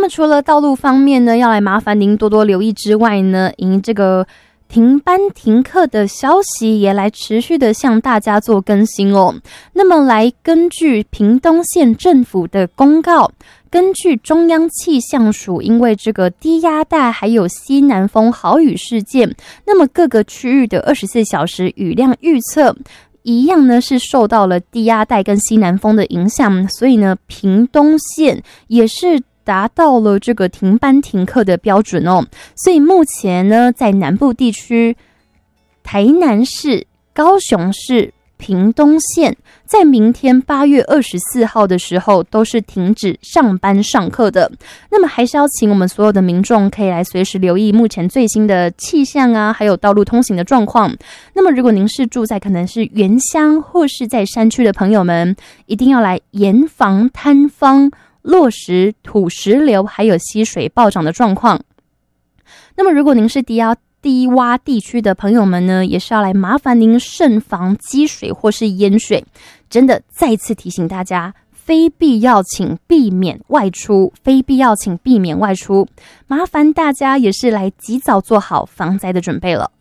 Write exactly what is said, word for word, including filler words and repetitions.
么除了道路方面呢，要来麻烦您多多留意之外呢，因这个停班停课的消息也来持续的向大家做更新哦。那么来根据屏东县政府的公告，根据中央气象署因为这个低压带还有西南风豪雨事件，那么各个区域的二十四小时雨量预测一样呢是受到了低压带跟西南风的影响，所以呢屏东县也是达到了这个停班停课的标准哦。所以目前呢在南部地区，台南市、高雄市、屏东县在明天八月二十四号的时候都是停止上班上课的。那么还是要请我们所有的民众可以来随时留意目前最新的气象啊，还有道路通行的状况。那么如果您是住在可能是原乡或是在山区的朋友们，一定要来严防坍方、落石、土石流还有溪水暴涨的状况。那么如果您是低压低洼地区的朋友们呢，也是要来麻烦您慎防积水或是淹水。真的再次提醒大家，非必要请避免外出，非必要请避免外出，麻烦大家也是来及早做好防灾的准备了。